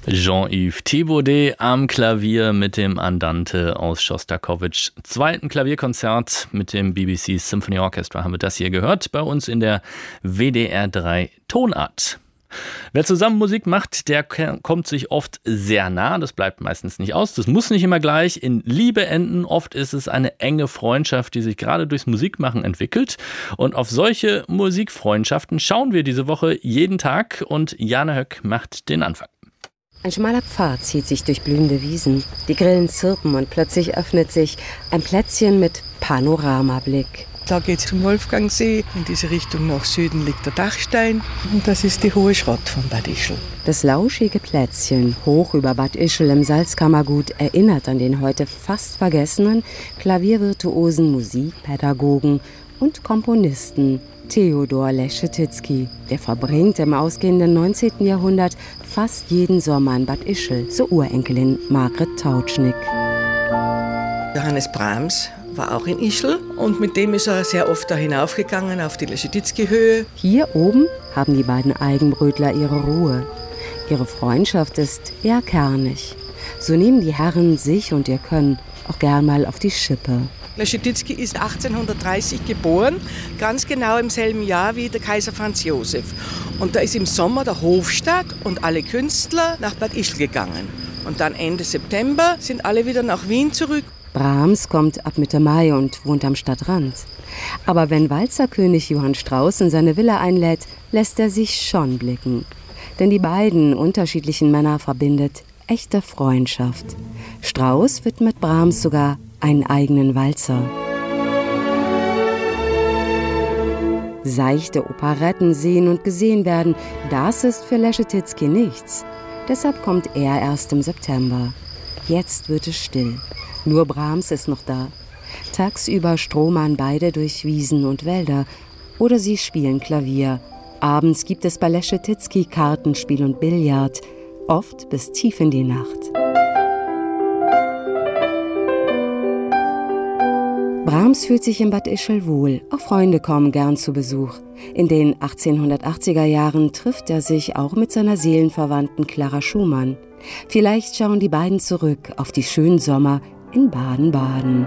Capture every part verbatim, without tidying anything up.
Jean-Yves Thibaudet am Klavier mit dem Andante aus Schostakowitschs zweiten Klavierkonzert mit dem B B C Symphony Orchestra haben wir das hier gehört, bei uns in der W D R drei Tonart. Wer zusammen Musik macht, der kommt sich oft sehr nah, das bleibt meistens nicht aus, das muss nicht immer gleich in Liebe enden, oft ist es eine enge Freundschaft, die sich gerade durchs Musikmachen entwickelt und auf solche Musikfreundschaften schauen wir diese Woche jeden Tag und Jana Höck macht den Anfang. Ein schmaler Pfad zieht sich durch blühende Wiesen. Die Grillen zirpen und plötzlich öffnet sich ein Plätzchen mit Panoramablick. Da geht es zum Wolfgangsee. In diese Richtung nach Süden liegt der Dachstein. Und das ist die Hohe Schrott von Bad Ischl. Das lauschige Plätzchen hoch über Bad Ischl im Salzkammergut erinnert an den heute fast vergessenen Klaviervirtuosen, Musikpädagogen und Komponisten Theodor Leschetizky. Der verbringt im ausgehenden neunzehnten Jahrhundert fast jeden Sommer in Bad Ischl, so Urenkelin Margret Tautschnig. Johannes Brahms war auch in Ischl und mit dem ist er sehr oft da hinaufgegangen auf die Leschetizky-Höhe. Hier oben haben die beiden Eigenbrötler ihre Ruhe. Ihre Freundschaft ist eher kernig. So nehmen die Herren sich und ihr Können auch gern mal auf die Schippe. Leschetizky ist achtzehnhundertdreißig geboren, ganz genau im selben Jahr wie der Kaiser Franz Josef. Und da ist im Sommer der Hofstaat und alle Künstler nach Bad Ischl gegangen. Und dann Ende September sind alle wieder nach Wien zurück. Brahms kommt ab Mitte Mai und wohnt am Stadtrand. Aber wenn Walzerkönig Johann Strauss in seine Villa einlädt, lässt er sich schon blicken. Denn die beiden unterschiedlichen Männer verbindet echte Freundschaft. Strauss widmet Brahms sogar einen eigenen Walzer. Seichte Operetten sehen und gesehen werden, das ist für Leschetizky nichts. Deshalb kommt er erst im September. Jetzt wird es still. Nur Brahms ist noch da. Tagsüber stromern beide durch Wiesen und Wälder. Oder sie spielen Klavier. Abends gibt es bei Leschetizky Kartenspiel und Billard. Oft bis tief in die Nacht. Brahms fühlt sich in Bad Ischl wohl. Auch Freunde kommen gern zu Besuch. In den achtzehnhundertachtziger Jahren trifft er sich auch mit seiner Seelenverwandten Clara Schumann. Vielleicht schauen die beiden zurück auf die schönen Sommer in Baden-Baden.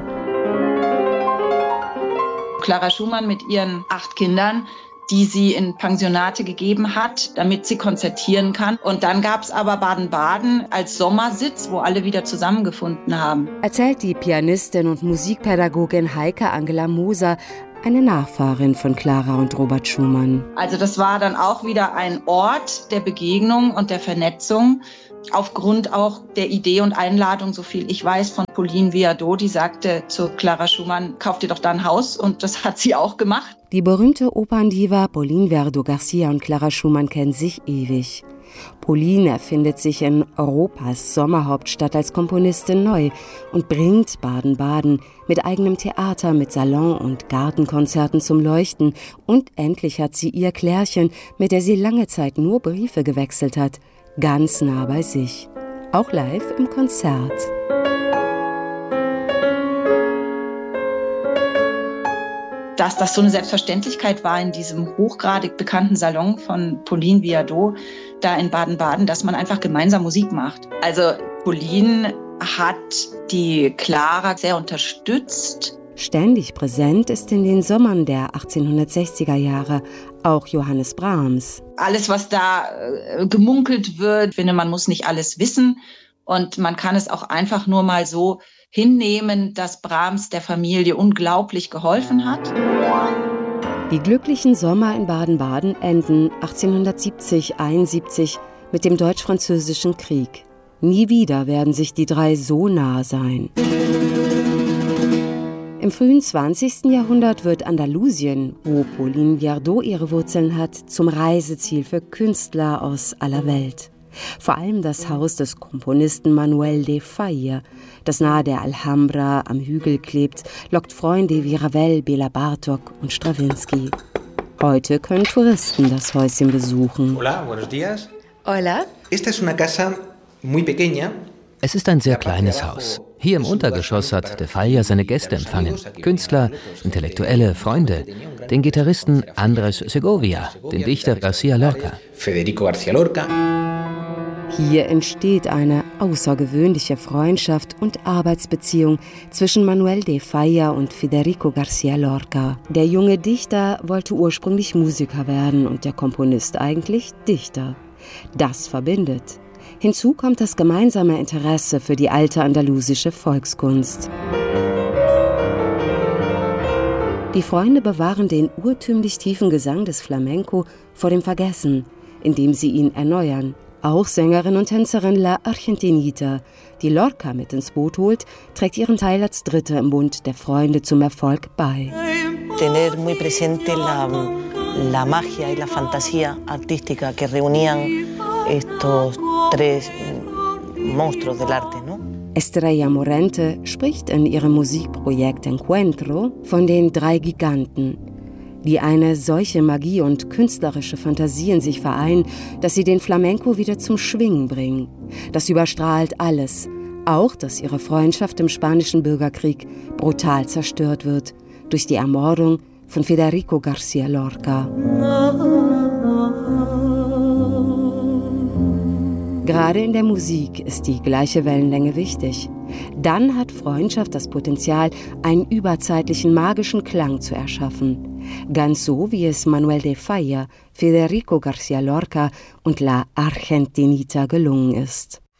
Clara Schumann mit ihren acht Kindern, die sie in Pensionate gegeben hat, damit sie konzertieren kann. Und dann gab es aber Baden-Baden als Sommersitz, wo alle wieder zusammengefunden haben. Erzählt die Pianistin und Musikpädagogin Heike Angela Moser, eine Nachfahrin von Clara und Robert Schumann. Also das war dann auch wieder ein Ort der Begegnung und der Vernetzung. Aufgrund auch der Idee und Einladung, so viel ich weiß, von Pauline Viardot, die sagte zu Clara Schumann, kauf dir doch da ein Haus, und das hat sie auch gemacht. Die berühmte Operndiva Pauline Viardot-Garcia und Clara Schumann kennen sich ewig. Pauline erfindet sich in Europas Sommerhauptstadt als Komponistin neu und bringt Baden-Baden mit eigenem Theater, mit Salon- und Gartenkonzerten zum Leuchten. Und endlich hat sie ihr Klärchen, mit der sie lange Zeit nur Briefe gewechselt hat, ganz nah bei sich, auch live im Konzert. Dass das so eine Selbstverständlichkeit war in diesem hochgradig bekannten Salon von Pauline Viardot, da in Baden-Baden, dass man einfach gemeinsam Musik macht. Also Pauline hat die Clara sehr unterstützt. Ständig präsent ist in den Sommern der achtzehnhundertsechziger Jahre auch Johannes Brahms. Alles, was da äh, gemunkelt wird, ich finde, man muss nicht alles wissen. Und man kann es auch einfach nur mal so hinnehmen, dass Brahms der Familie unglaublich geholfen hat. Die glücklichen Sommer in Baden-Baden enden achtzehnhundertsiebzig einundsiebzig mit dem Deutsch-Französischen Krieg. Nie wieder werden sich die drei so nah sein. Im frühen zwanzigsten Jahrhundert wird Andalusien, wo Pauline Viardot ihre Wurzeln hat, zum Reiseziel für Künstler aus aller Welt. Vor allem das Haus des Komponisten Manuel de Falla, das nahe der Alhambra am Hügel klebt, lockt Freunde wie Ravel, Bela Bartok und Strawinsky. Heute können Touristen das Häuschen besuchen. Hola, buenos días. Hola. Esta es una casa muy pequeña. Es ist ein sehr kleines Haus. Hier im Untergeschoss hat de Falla seine Gäste empfangen. Künstler, Intellektuelle, Freunde. Den Gitarristen Andrés Segovia, den Dichter García Lorca. Federico García Lorca. Hier entsteht eine außergewöhnliche Freundschaft und Arbeitsbeziehung zwischen Manuel de Falla und Federico García Lorca. Der junge Dichter wollte ursprünglich Musiker werden und der Komponist eigentlich Dichter. Das verbindet. Hinzu kommt das gemeinsame Interesse für die alte andalusische Volkskunst. Die Freunde bewahren den urtümlich tiefen Gesang des Flamenco vor dem Vergessen, indem sie ihn erneuern. Auch Sängerin und Tänzerin La Argentinita, die Lorca mit ins Boot holt, trägt ihren Teil als Dritte im Bund der Freunde zum Erfolg bei. Tener muy presente la, la magia y la fantasía artística que reunían estos tres monstruos del arte, ¿no? Estrella Morente spricht in ihrem Musikprojekt Encuentro von den drei Giganten, die eine solche Magie und künstlerische Fantasie in sich vereinen, dass sie den Flamenco wieder zum Schwingen bringen. Das überstrahlt alles, auch dass ihre Freundschaft im Spanischen Bürgerkrieg brutal zerstört wird durch die Ermordung von Federico García Lorca. Gerade in der Musik ist die gleiche Wellenlänge wichtig. Dann hat Freundschaft das Potenzial, einen überzeitlichen magischen Klang zu erschaffen. Ganz so, wie es Manuel de Falla, Federico García Lorca und La Argentinita gelungen ist.